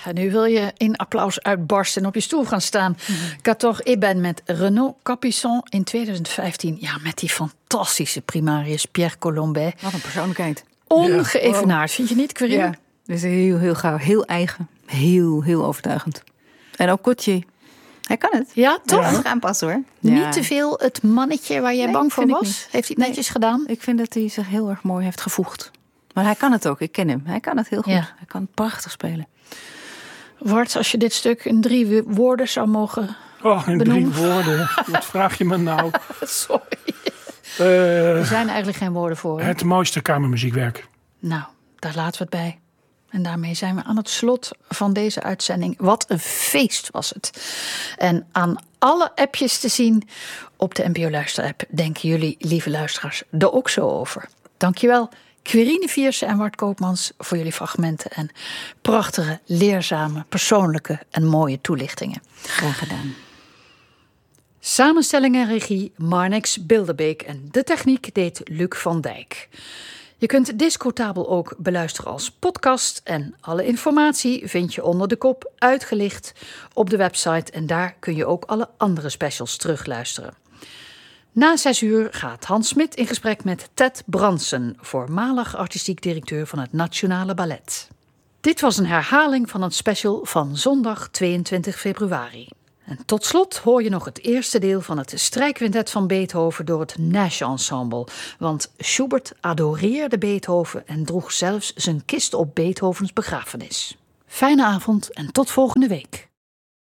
nu wil je in applaus uitbarsten en op je stoel gaan staan. Quatorze et ben met Renaud Capuçon in 2015. Ja, met die fantastische primarius Pierre Colombet. Wat een persoonlijkheid. Ongeëvenaard, vind je niet, Querine? Ja, dus heel gauw. Heel eigen. Heel overtuigend. En ook Gauthier. Hij kan het. Ja, toch? Ja, nog aanpassen hoor. Niet te veel het mannetje waar jij bang voor vind ik was? niet. Heeft hij het netjes gedaan? Ik vind dat hij zich heel erg mooi heeft gevoegd. Maar hij kan het ook. Ik ken hem. Hij kan het heel goed. Ja. Hij kan het prachtig spelen. Wart, als je dit stuk in 3 woorden zou mogen in benoemen. 3 woorden. Wat vraag je me nou? Sorry. Eh, Er zijn eigenlijk geen woorden voor. Hè? het mooiste kamermuziekwerk. Nou, daar laten we het bij. En daarmee zijn we aan het slot van deze uitzending. Wat een feest was het. En aan alle appjes te zien op de NPO Luisterapp denken jullie, lieve luisteraars, er ook zo over. Dankjewel, Querine Viersen en Wart Koopmans, voor jullie fragmenten en prachtige, leerzame, persoonlijke en mooie toelichtingen. Graag gedaan. Samenstelling en regie Marnix Bilderbeek en de techniek deed Luc van Dijk. Je kunt Discotabel ook beluisteren als podcast en alle informatie vind je onder de kop uitgelicht op de website en daar kun je ook alle andere specials terugluisteren. Na 6:00 gaat Hans Smit in gesprek met Ted Bransen, voormalig artistiek directeur van het Nationale Ballet. Dit was een herhaling van een special van zondag 22 februari. En tot slot hoor je nog het eerste deel van het strijkquintet van Beethoven door het Nash Ensemble. Want Schubert adoreerde Beethoven en droeg zelfs zijn kist op Beethovens begrafenis. Fijne avond en tot volgende week.